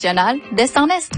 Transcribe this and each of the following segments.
nationale d'Est en Est.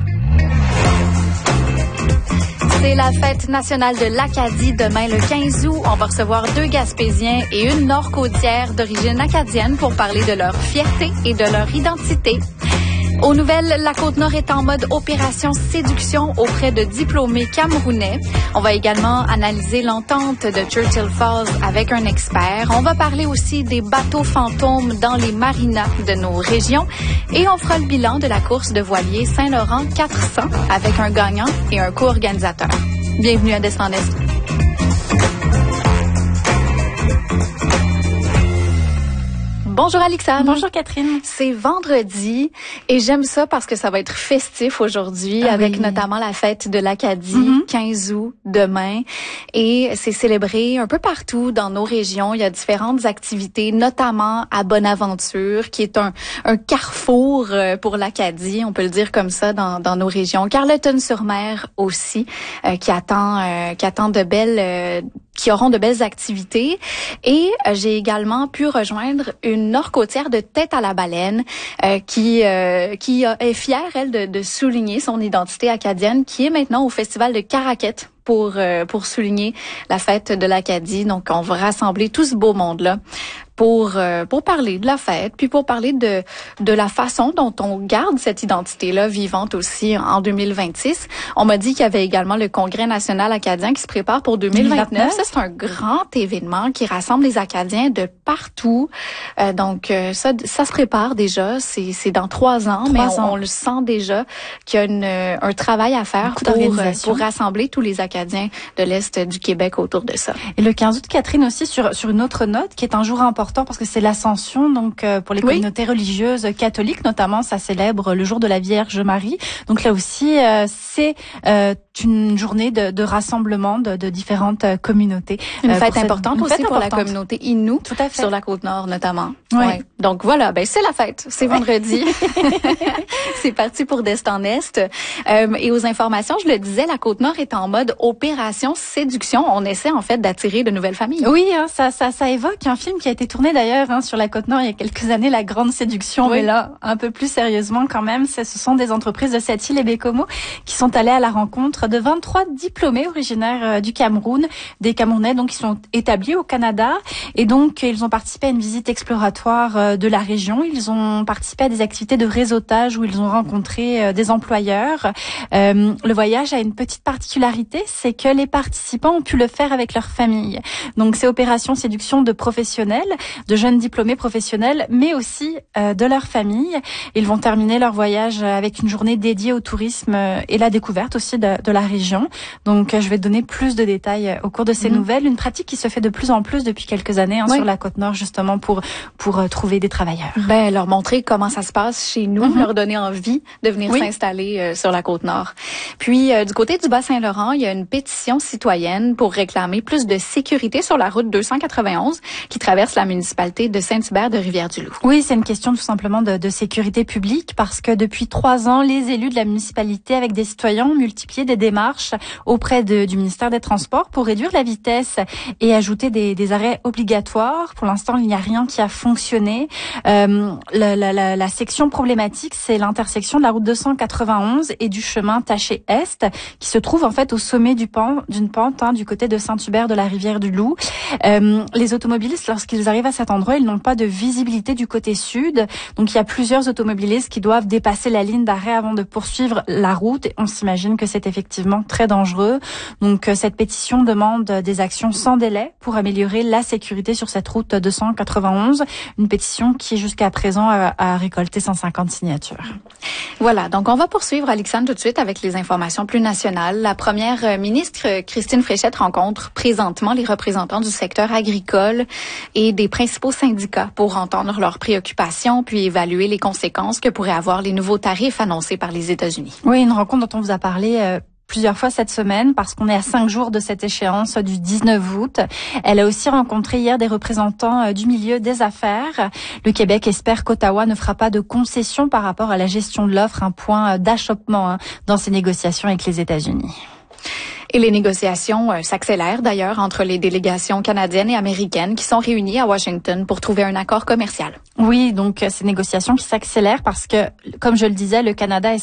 C'est la fête nationale de l'Acadie demain le 15 août. On va recevoir 2 Gaspésiens et une Nord-Côtière d'origine acadienne pour parler de leur fierté et de leur identité. Aux nouvelles, la Côte-Nord est en mode opération séduction auprès de diplômés camerounais. On va également analyser l'entente de Churchill Falls avec un expert. On va parler aussi des bateaux fantômes dans les marinas de nos régions. Et on fera le bilan de la course de voilier Saint-Laurent 400 avec un gagnant et un co-organisateur. Bienvenue à D'Est en Est. Bonjour Alexandre. Bonjour Catherine. C'est vendredi et j'aime ça parce que ça va être festif aujourd'hui avec notamment la fête de l'Acadie, 15 août demain. Et c'est célébré un peu partout dans nos régions. Il y a différentes activités, notamment à Bonaventure, qui est un carrefour pour l'Acadie, on peut le dire comme ça, dans nos régions. Carleton-sur-Mer aussi, qui attend qui auront de belles activités. Et j'ai également pu rejoindre une Nord-Côtière de Tête à la Baleine qui est fière, elle, de souligner son identité acadienne, qui est maintenant au Festival de Caraquette pour souligner la fête de l'Acadie. Donc, on va rassembler tout ce beau monde-là pour parler de la fête, puis pour parler de la façon dont on garde cette identité-là vivante aussi en 2026. On m'a dit qu'il y avait également le Congrès national acadien qui se prépare pour 2029. Ça, c'est un grand événement qui rassemble les Acadiens de partout. Donc, ça se prépare déjà. C'est dans 3 ans, mais on le sent déjà qu'il y a un travail à faire pour rassembler tous les Acadiens de l'Est du Québec autour de ça. Et le 15 août, Catherine, aussi sur une autre note, qui est un jour important parce que c'est l'Ascension, donc pour les communautés religieuses catholiques notamment, ça célèbre le jour de la Vierge Marie. Donc là aussi, c'est une journée de rassemblement de différentes communautés. Une fête importante aussi pour la communauté Innu, tout à fait, sur la Côte-Nord notamment. Oui. Ouais. Donc voilà, c'est la fête, c'est vendredi. C'est parti pour d'Est en Est. Et aux informations, je le disais, la Côte-Nord est en mode opération séduction. On essaie en fait d'attirer de nouvelles familles. Oui, ça évoque un film qui a été tourné d'ailleurs sur la Côte-Nord il y a quelques années, La Grande Séduction. Oui. Mais là, un peu plus sérieusement quand même, ce sont des entreprises de Sept-Îles et Bécomo qui sont allées à la rencontre de 23 diplômés originaires du Cameroun, des Camerounais donc qui sont établis au Canada, et donc ils ont participé à une visite exploratoire de la région. Ils ont participé à des activités de réseautage où ils ont rencontré des employeurs. Le voyage a une petite particularité, c'est que les participants ont pu le faire avec leur famille. Donc c'est opération séduction de professionnels, de jeunes diplômés professionnels, mais aussi de leur famille. Ils vont terminer leur voyage avec une journée dédiée au tourisme et la découverte aussi de la région. Donc je vais donner plus de détails au cours de ces nouvelles. Une pratique qui se fait de plus en plus depuis quelques années sur la Côte-Nord, justement pour trouver des travailleurs. Leur montrer comment ça se passe chez nous, leur donner envie de venir s'installer sur la Côte-Nord. Puis du côté du Bas-Saint-Laurent, il y a une pétition citoyenne pour réclamer plus de sécurité sur la route 291 qui traverse la municipalité de Saint-Hubert de Rivière-du-Loup. Oui, c'est une question tout simplement de sécurité publique parce que depuis 3 ans, les élus de la municipalité avec des citoyens ont multiplié des démarches auprès du ministère des Transports pour réduire la vitesse et ajouter des arrêts obligatoires. Pour l'instant, il n'y a rien qui a fonctionné. La section problématique, c'est l'intersection de la route 291 et du chemin Taché Est qui se trouve en fait au sommet d'une pente du côté de Saint-Hubert de la Rivière-du-Loup. Les automobilistes, lorsqu'ils arrivent à cet endroit, ils n'ont pas de visibilité du côté sud. Donc il y a plusieurs automobilistes qui doivent dépasser la ligne d'arrêt avant de poursuivre la route. Et on s'imagine que c'est effectivement très dangereux. Donc cette pétition demande des actions sans délai pour améliorer la sécurité sur cette route 291. Une pétition qui jusqu'à présent a récolté 150 signatures. Voilà, donc on va poursuivre, Alexandre, tout de suite avec les informations plus nationales. La première ministre, Christine Fréchette, rencontre présentement les représentants du secteur agricole et des principaux syndicats pour entendre leurs préoccupations puis évaluer les conséquences que pourraient avoir les nouveaux tarifs annoncés par les États-Unis. Oui, une rencontre dont on vous a parlé plusieurs fois cette semaine parce qu'on est à 5 jours de cette échéance du 19 août. Elle a aussi rencontré hier des représentants du milieu des affaires. Le Québec espère qu'Ottawa ne fera pas de concessions par rapport à la gestion de l'offre, un point d'achoppement dans ses négociations avec les États-Unis. Et les négociations s'accélèrent d'ailleurs entre les délégations canadiennes et américaines qui sont réunies à Washington pour trouver un accord commercial. Oui, donc ces négociations qui s'accélèrent parce que, comme je le disais, le Canada